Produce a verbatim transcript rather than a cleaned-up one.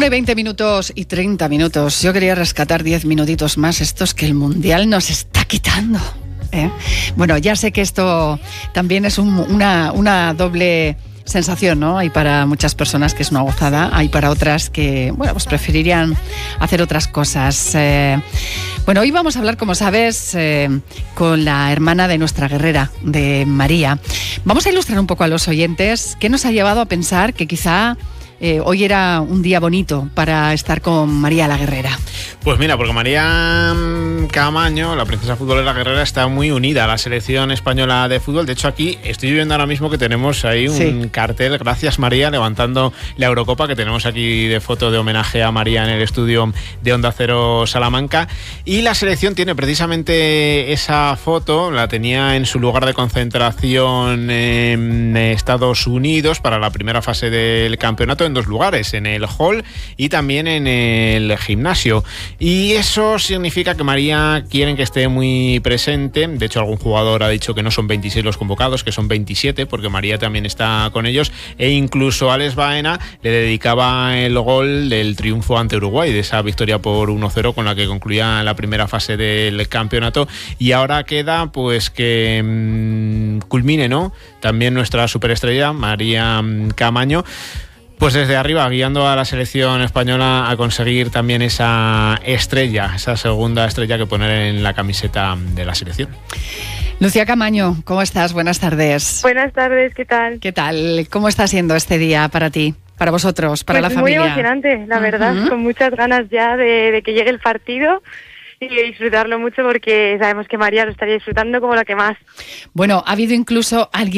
una y veinte minutos y treinta minutos. Yo quería rescatar diez minutitos más estos que el Mundial nos está quitando. ¿eh? Bueno, ya sé que esto también es un, una, una doble sensación, ¿no? Hay para muchas personas que es una gozada, hay para otras que, bueno, pues preferirían hacer otras cosas. Eh, bueno, hoy vamos a hablar, como sabes, eh, con la hermana de nuestra guerrera, de María. Vamos a ilustrar un poco a los oyentes qué nos ha llevado a pensar que quizá Eh, hoy era un día bonito para estar con María la Guerrera. Pues mira, porque María Caamaño, la princesa futbolera guerrera, está muy unida a la selección española de fútbol. De hecho, aquí estoy viendo ahora mismo que tenemos ahí un sí. cartel, gracias María, levantando la Eurocopa, que tenemos aquí de foto de homenaje a María en el estudio de Onda Cero Salamanca. Y la selección tiene precisamente esa foto, la tenía en su lugar de concentración en Estados Unidos para la primera fase del campeonato, en dos lugares, en el hall y también en el gimnasio. Y eso significa que María quieren que esté muy presente. De hecho, algún jugador ha dicho que no son veintiséis los convocados, que son veintisiete, porque María también está con ellos. E incluso Alex Baena le dedicaba el gol del triunfo ante Uruguay, de esa victoria por uno cero con la que concluía la primera fase del campeonato. Y ahora queda pues que mmm, culmine, ¿no? También nuestra superestrella, María Caamaño, pues desde arriba, guiando a la selección española a conseguir también esa estrella, esa segunda estrella que poner en la camiseta de la selección. Lucía Caamaño, ¿cómo estás? Buenas tardes. Buenas tardes, ¿qué tal? ¿Qué tal? ¿Cómo está siendo este día para ti, para vosotros, para pues la familia? Muy emocionante, la verdad, uh-huh. con muchas ganas ya de, de que llegue el partido y de disfrutarlo mucho porque sabemos que María lo estaría disfrutando como la que más. Bueno, ha habido incluso alguien